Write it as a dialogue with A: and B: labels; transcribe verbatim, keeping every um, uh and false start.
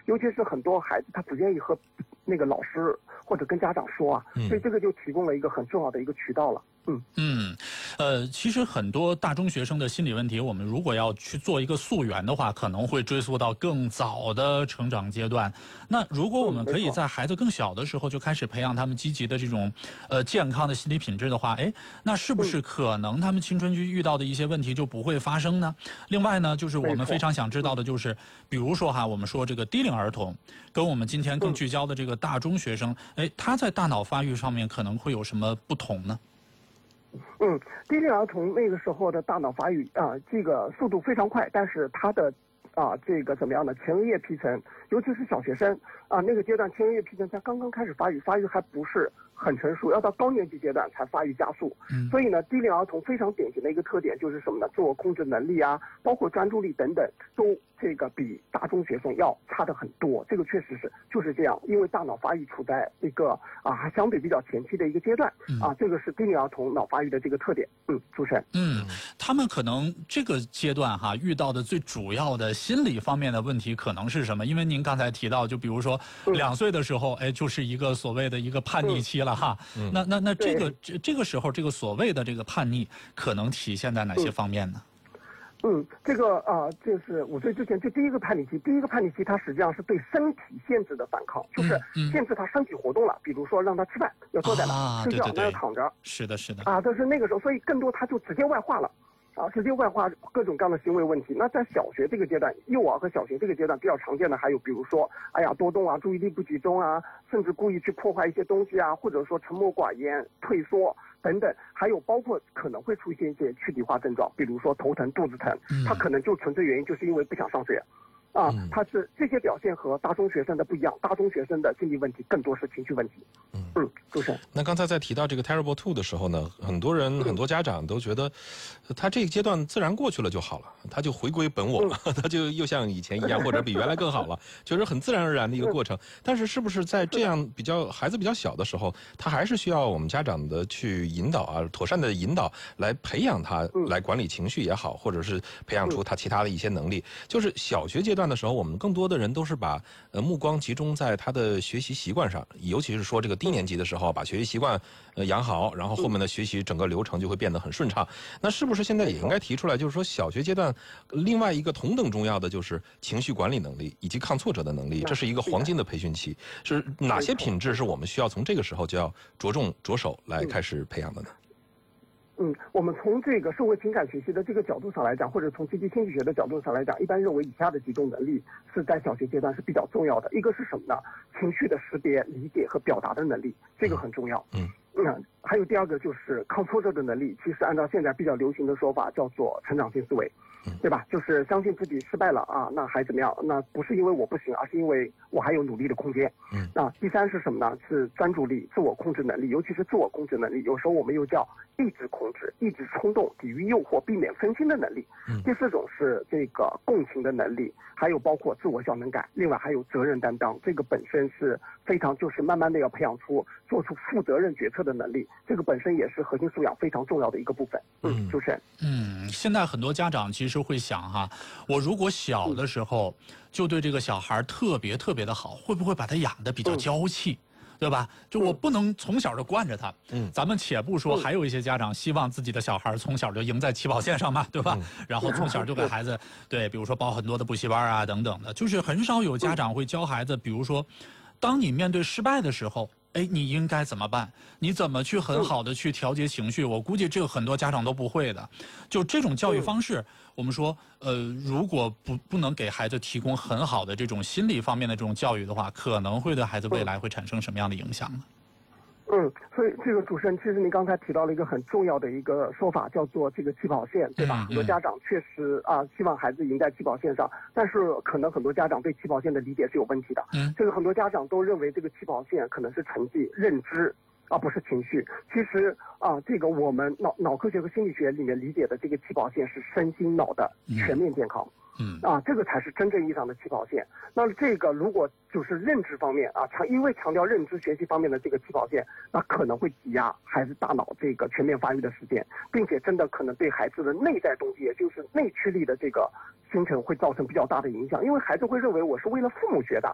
A: 尤其是很多孩子他不愿意和那个老师或者跟家长说啊，所以这个就提供了一个很重要的一个渠道了。嗯
B: 嗯，呃，其实很多大中学生的心理问题，我们如果要去做一个溯源的话，可能会追溯到更早的成长阶段。那如果我们可以在孩子更小的时候就开始培养他们积极的这种呃健康的心理品质的话，哎，那是不是可能他们青春期遇到的一些问题就不会发生呢？另外呢，就是我们非常想知道的就是，比如说哈，我们说这个低龄儿童，跟我们今天更聚焦的这个大中学生，哎，他在大脑发育上面可能会有什么不同呢？
A: 嗯，低龄儿童那个时候的大脑发育啊、呃，这个速度非常快，但是他的啊、呃，这个怎么样呢？前额叶皮层，尤其是小学生啊、呃，那个阶段前额叶皮层才刚刚开始发育，发育还不是很成熟，要到高年级阶段才发育加速。嗯，所以呢，低龄儿童非常典型的一个特点就是什么呢？自我控制能力啊，包括专注力等等，都这个比大中学生要差的很多。这个确实是就是这样，因为大脑发育处在一个啊还相对比较前期的一个阶段啊，这个是低龄儿童脑发育的这个特点。嗯，主持人。
B: 嗯，他们可能这个阶段哈遇到的最主要的心理方面的问题可能是什么？因为您刚才提到，就比如说两岁的时候，哎，就是一个所谓的一个叛逆期了哈。嗯、那那那这个这这个时候，这个所谓的这个叛逆，可能体现在哪些方面呢？
A: 嗯，这个啊、呃，就是五岁之前就第一个叛逆期，第一个叛逆期，它实际上是对身体限制的反抗，就是限制他身体活动了，比如说让他吃饭要坐在那，
B: 啊、
A: 睡觉
B: 那
A: 要躺着，
B: 是的，是的，
A: 啊，但是那个时候，所以更多他就直接外化了。啊，直接外化各种各样的行为问题。那在小学这个阶段，幼儿和小学这个阶段比较常见的还有，比如说，哎呀，多动啊，注意力不集中啊，甚至故意去破坏一些东西啊，或者说沉默寡言、退缩等等，还有包括可能会出现一些躯体化症状，比如说头疼、肚子疼，他可能就纯粹原因就是因为不想上学。啊，他是这些表现和大中学生的不一样，大中学生的心理问题更多是情绪问题。嗯嗯，主持人。
C: 那刚才在提到这个 Terrible Two 的时候呢，很多人、嗯、很多家长都觉得，他这个阶段自然过去了就好了，他就回归本我了，嗯、他就又像以前一样，或者比原来更好了，就是很自然而然的一个过程。但是是不是在这样比较孩子比较小的时候，他还是需要我们家长的去引导啊，妥善的引导来培养他，嗯、来管理情绪也好，或者是培养出他其他的一些能力。就是小学阶段的时候，我们更多的人都是把呃目光集中在他的学习习惯上，尤其是说这个低年级的时候，把学习习惯呃养好，然后后面的学习整个流程就会变得很顺畅。那是不是现在也应该提出来，就是说小学阶段另外一个同等重要的就是情绪管理能力以及抗挫折的能力，这是一个黄金的培训期。是哪些品质是我们需要从这个时候就要着重着手来开始培养的呢？
A: 嗯，我们从这个社会情感学习的这个角度上来讲，或者从积极心理学的角度上来讲，一般认为以下的几种能力是在小学阶段是比较重要的。一个是什么呢？情绪的识别、理解和表达的能力，这个很重要。嗯嗯，还有第二个就是抗挫折的能力，其实按照现在比较流行的说法叫做成长性思维。对吧？就是相信自己失败了啊，那还怎么样？那不是因为我不行，而是因为我还有努力的空间。嗯，那第三是什么呢？是专注力、自我控制能力，尤其是自我控制能力，有时候我们又叫意志控制、抑制冲动、抵御诱惑、避免分心的能力。嗯，第四种是这个共情的能力，还有包括自我效能感，另外还有责任担当，这个本身是非常就是慢慢的要培养出做出负责任决策的能力，这个本身也是核心素养非常重要的一个部分。嗯，主持人。
B: 嗯，现在很多家长其实会想哈，我如果小的时候就对这个小孩特别特别的好，会不会把他养得比较娇气？嗯，对吧？就我不能从小就惯着他。嗯，咱们且不说，还有一些家长希望自己的小孩从小就赢在起跑线上嘛，对吧？嗯、然后从小就给孩子，对，比如说报很多的补习班啊等等的，就是很少有家长会教孩子，比如说，当你面对失败的时候，哎，你应该怎么办？你怎么去很好的去调节情绪？我估计这个很多家长都不会的。就这种教育方式，我们说，呃，如果不不能给孩子提供很好的这种心理方面的这种教育的话，可能会对孩子未来会产生什么样的影响呢？
A: 嗯，所以这个主持人，其实您刚才提到了一个很重要的一个说法，叫做这个起跑线，对吧？嗯嗯、很多家长确实啊，希望孩子赢在起跑线上，但是可能很多家长对起跑线的理解是有问题的。嗯，这个很多家长都认为这个起跑线可能是成绩、认知，而不是情绪。其实啊，这个我们脑脑科学和心理学里面理解的这个起跑线是身心脑的全面健康。嗯啊，这个才是真正意义上的起跑线。那这个如果就是认知方面啊，强因为强调认知学习方面的这个起跑线，那可能会挤压孩子大脑这个全面发育的时间，并且真的可能对孩子的内在动机，也就是内驱力的这个形成会造成比较大的影响。因为孩子会认为我是为了父母学的，